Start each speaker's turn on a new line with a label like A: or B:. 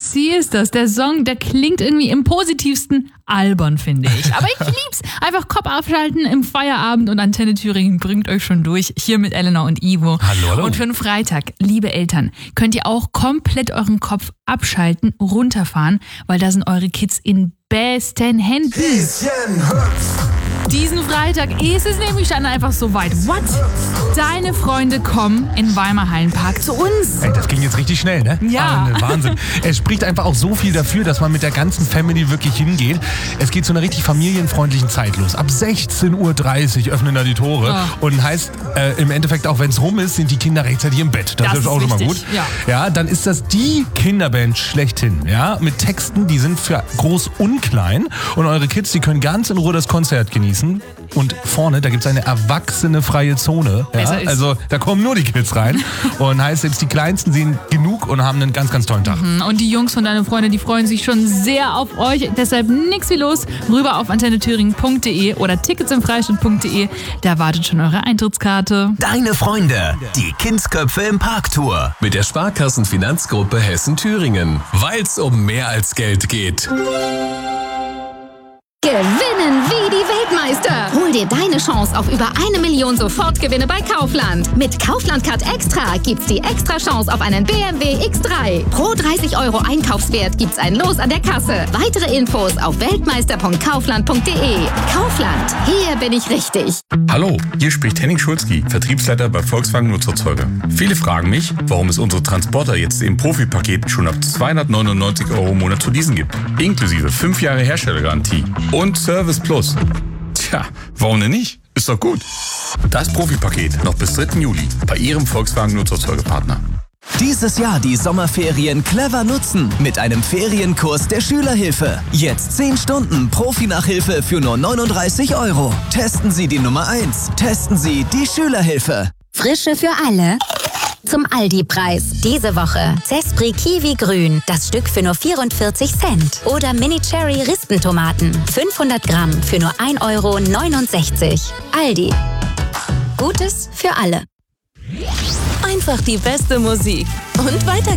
A: Sie ist das. Der Song, der klingt irgendwie im positivsten albern, finde ich. Aber ich lieb's. Einfach Kopf abschalten im Feierabend und Antenne Thüringen bringt euch schon durch. Hier mit Elena und Ivo.
B: Hallo.
A: Und für den Freitag, liebe Eltern, könnt ihr auch komplett euren Kopf abschalten, runterfahren, weil da sind eure Kids in besten Händen. Diesen Freitag ist es nämlich dann einfach so weit. What? Deine Freunde kommen in Weimar Hallenpark zu uns.
B: Ey, das ging jetzt richtig schnell, ne?
A: Ja.
B: Wahnsinn. Es spricht einfach auch so viel dafür, dass man mit der ganzen Family wirklich hingeht. Es geht zu einer richtig familienfreundlichen Zeit los. Ab 16:30 Uhr öffnen da die Tore.
A: Oh.
B: Und heißt im Endeffekt auch, wenn es rum ist, sind die Kinder rechtzeitig im Bett. Das ist auch schon mal gut. Ja, dann ist das die Kinderband schlechthin. Ja, mit Texten, die sind für groß und klein. Und eure Kids, die können ganz in Ruhe das Konzert genießen. Und vorne, da gibt es eine erwachsene freie Zone. Ja? Also da kommen nur die Kids rein. Und heißt, selbst die Kleinsten sehen genug und haben einen ganz, ganz tollen Tag.
A: Und die Jungs von deinen Freunde, die freuen sich schon sehr auf euch. Deshalb nix wie los. Rüber auf antennethüringen.de oder ticketsimfreistadt.de. Da wartet schon eure Eintrittskarte.
C: Deine Freunde, die Kindsköpfe im Parktour.
D: Mit der Sparkassenfinanzgruppe Hessen-Thüringen. Weil's um mehr als Geld geht.
E: Gewinnen wie die Weltmeister. Hol dir deine Chance auf über 1 Million Sofortgewinne bei Kaufland. Mit Kaufland Card Extra gibt's die extra Chance auf einen BMW X3. Pro 30 € Einkaufswert gibt's ein Los an der Kasse. Weitere Infos auf weltmeister.kaufland.de. Kaufland, hier bin ich richtig.
F: Hallo, hier spricht Henning Schulzki, Vertriebsleiter bei Volkswagen Nutzerzeuger. Viele fragen mich, warum es unsere Transporter jetzt im Profipaket schon ab 299 € im Monat zu leasen gibt. Inklusive 5 Jahre Herstellergarantie. Und Service Plus. Tja, warum denn nicht? Ist doch gut. Das Profipaket noch bis 3. Juli bei Ihrem Volkswagen Nutzerzeugerpartner.
C: Dieses Jahr die Sommerferien clever nutzen mit einem Ferienkurs der Schülerhilfe. Jetzt 10 Stunden Profi-Nachhilfe für nur 39 €. Testen Sie die Nummer 1. Testen Sie die Schülerhilfe.
E: Frische für alle. Zum Aldi-Preis. Diese Woche Zespri Kiwi Grün. Das Stück für nur 44 Cent. Oder Mini Cherry Rispentomaten. 500 Gramm für nur 1,69 €. Aldi. Gutes für alle.
G: Einfach die beste Musik. Und weiter